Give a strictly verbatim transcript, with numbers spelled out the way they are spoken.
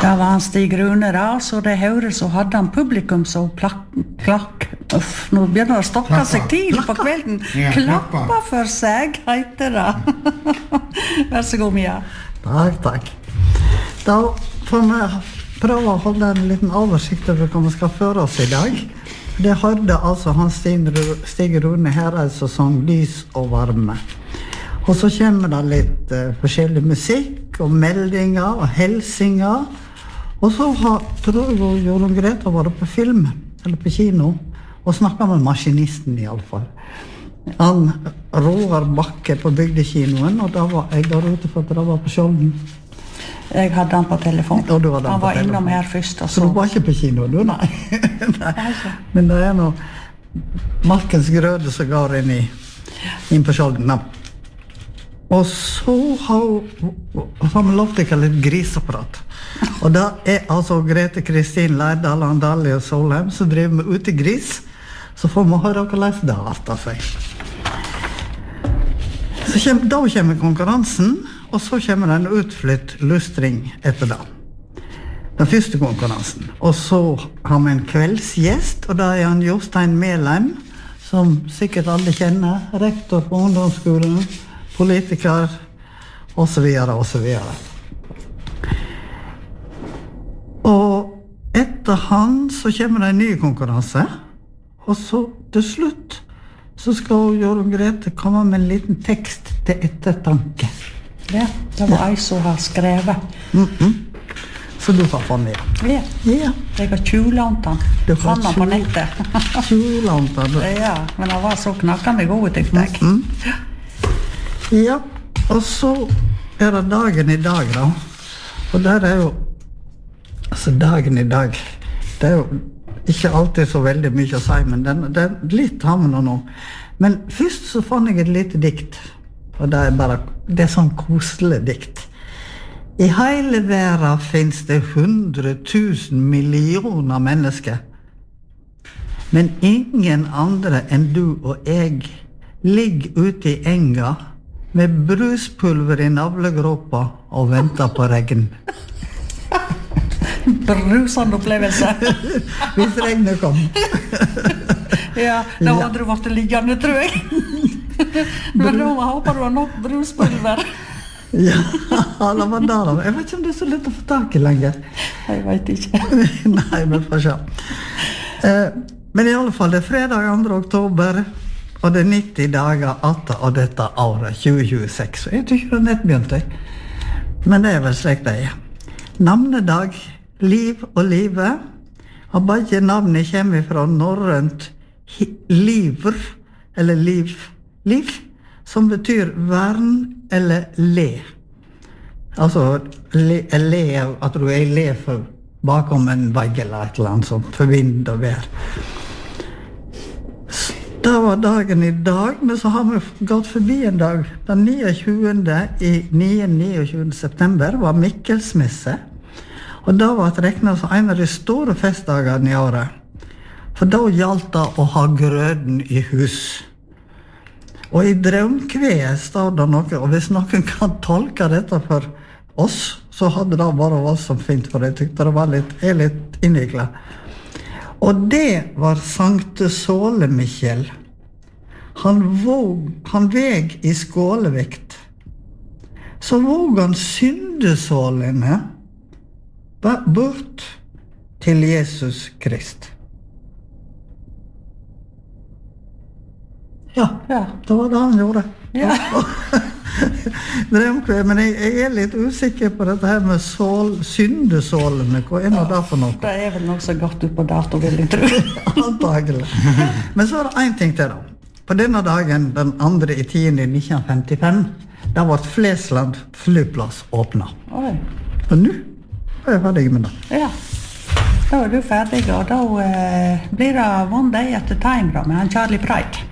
Da var han Stig Rune da, så det høres så hadde han publikum så plakk, klakk, uff, nå begynner det å stokke seg til på kvelden. Ja, klappa. Klappa for seg, heter det. Vær så god, Mia. Takk, takk. Da får vi prøve å holde en liten oversikt over hva vi skal føre oss i dag. Det hørte altså han Stig Rune Hereid som sang Lys og varme. Og så kommer det litt uh, forskjellig musikk og meldinger og helsinger. Og så har, tror jeg, Jorunn Grete vært på film, eller på kino, og snakket med maskinisten i alle fall. Han Roar Bakke på bygdekinoen, og da var jeg der ute for at det var på Skjolden. Jeg hadde han på telefon. Og du hadde han, han var på innom telefon. her først. Og så. så du var ikke på kino, du? Nei. Nei. Men det er noe Markens grøde som går inn, i, inn på Skjolden. Og så har, har vi lovt ikke litt griseprat. Og da er altså Grete Kristin Leidal og Dalia Solheim som driver med utegris. Så får vi høre hvordan det har vært av seg. Så kjem, da kommer konkurransen, og så kommer en utflytt lustring etter det. Den første konkurransen. Og så har vi en kveldsgjest, og da er han Jostein Melheim, som sikkert alle kjenner, rektor på ungdomsskolen, politiker, og så videre, og så videre. Og etter han så kommer det en ny konkurranse, og så til slutt så skal Jorunn Grete komme med en liten tekst til ettertanke. Ja, det var jeg som har skrevet. Mm-mm. Så du har funnet det? Ja. Ja. Jeg har tjuvlånt han. Du har Fann han på nettet. tjuvlånt han. Ja, men han var så knakkende god, tykte jeg. Mm-mm. Ja, og så er det dagen i dag da. Og der er jo, altså dagen i dag, det er jo ikke alltid så veldig mye å si, men den, den litt har vi nå. Men først så fant jeg et lite dikt, og det er bare, det er sånn koselig dikt. I hele verden finnes det hundre tusen millioner mennesker, men ingen andre enn du og jeg ligger ute i enga med bruspulver i navlegråpa og venter på regn. Brusende opplevelse. Hvis regnet kom. Ja, da hadde du vært liggende, tror jeg. Men da håper du har nok bruspulver. Ja, det var der. Jeg vet ikke om det er så lett å få tak i lenger. Jeg vet ikke. Nei, men får se. Eh, men i alle fall, det er fredag andre oktober, og det er nitti dager atter av dette året, tjue tjueseks. Jeg tror ikke det er nett begynt, jeg. Men det er vel slik det er. Navnedag, liv og live. Og begge navnet kommer fra norrønt liver, eller liv, liv, som betyr vern eller le. Altså, le, le at du er le for bakom en vegg eller et eller annet sånt, for vind og vær. Det var dagen i dag, men så har vi gått forbi en dag. Den niogtjuende i niogtjuende september var Mikkelsmesse. Og da var det regnet som en av de store festdagene i året. For da gjaldt det å ha grøden i hus. Og i Draumkveet står det noe, og hvis noen kan tolke dette for oss, så hadde det bare oss som fint, for jeg tykte det var litt, er litt innviklet. Og det var Sankte Såle-Mikkjel. Han, våg, han veg i skålevekt. Så våg han syndesålene bort til Jesus Krist. Ja, Ja. det var det han gjorde. Ja. Drømkveð, men jeg, jeg er litt usikker på dette her med sål, syndesålene. Hva er det for noe? Det er vel noe så godt ut på dato, vil jeg tro. Antagelig. Men så er det en ting til da. På denne dagen, den andre i tiende nitten femtifem, da var Flesland flyplass åpnet. Oi. Og nå er jeg ferdig med det. Ja. Da er du ferdig, og da eh, blir det One Day at a Time da, med han Charlie Pride.